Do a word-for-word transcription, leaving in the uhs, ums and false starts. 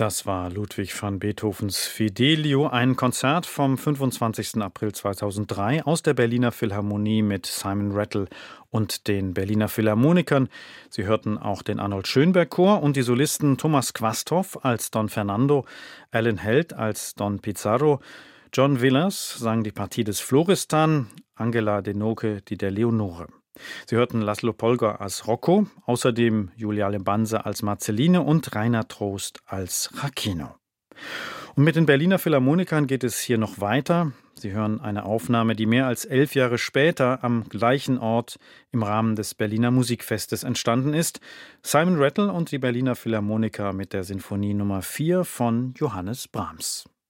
Das war Ludwig van Beethovens Fidelio, ein Konzert vom fünfundzwanzigsten April zweitausenddrei aus der Berliner Philharmonie mit Simon Rattle und den Berliner Philharmonikern. Sie hörten auch den Arnold Schönberg Chor und die Solisten Thomas Quasthoff als Don Fernando, Alan Held als Don Pizarro, John Willers sang die Partie des Florestan, Angela Denoke die der Leonore. Sie hörten Laszlo Polgar als Rocco, außerdem Julia Lebanse als Marceline und Rainer Trost als Jacquino. Und mit den Berliner Philharmonikern geht es hier noch weiter. Sie hören eine Aufnahme, die mehr als elf Jahre später am gleichen Ort im Rahmen des Berliner Musikfestes entstanden ist. Simon Rattle und die Berliner Philharmoniker mit der Sinfonie Nummer vier von Johannes Brahms.